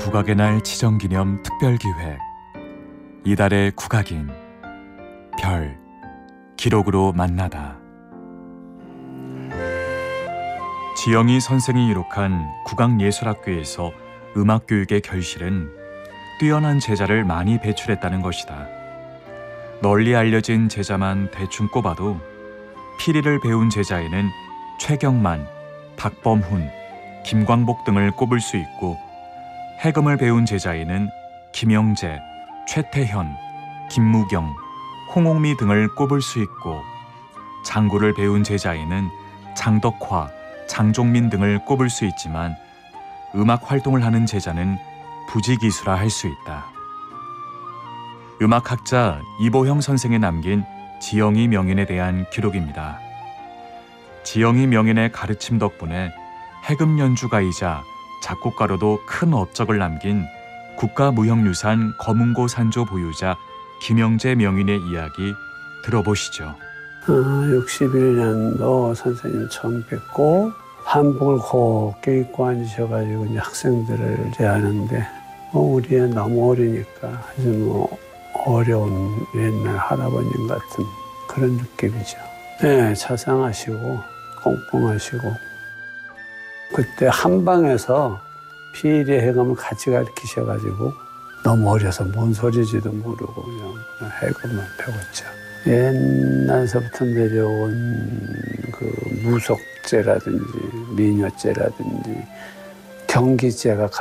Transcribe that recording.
국악의 날 지정기념 특별기획 이달의 국악인 별 기록으로 만나다. 지영희 선생이 이룩한 국악예술학교에서 음악교육의 결실은 뛰어난 제자를 많이 배출했다는 것이다. 널리 알려진 제자만 대충 꼽아도 피리를 배운 제자에는 최경만, 박범훈, 김광복 등을 꼽을 수 있고, 해금을 배운 제자에는 김영재, 최태현, 김무경, 홍옥미 등을 꼽을 수 있고, 장구를 배운 제자에는 장덕화, 장종민 등을 꼽을 수 있지만 음악 활동을 하는 제자는 부지기수라 할 수 있다. 음악학자 이보형 선생이 남긴 지영희 명인에 대한 기록입니다. 지영희 명인의 가르침 덕분에 해금 연주가이자 작곡가로도 큰 업적을 남긴 국가무형유산 검은고 산조 보유자 김영재 명인의 이야기 들어보시죠. 61년도 선생님 처음 뵙고 한복을 곱게 입고 앉으셔가지고 이제 학생들을 대하는데 우리 애 너무 어리니까 아주 어려운 옛날 할아버님 같은 그런 느낌이죠. 네, 자상하시고 꼼꼼하시고, 그때 한방에서 피리 해금을 같이 가르치셔가지고 너무 어려서 뭔 소리지도 모르고 그냥 해금만 배웠죠. 옛날서부터 내려온 그 무속제라든지 미녀제라든지 경기제가